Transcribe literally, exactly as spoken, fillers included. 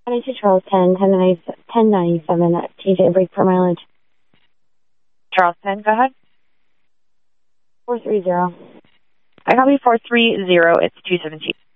twenty-two Charles ten, ten ninety-seven at T J break for mileage. Charles ten, go ahead. four three zero. I copy four three zero, it's two seventeen.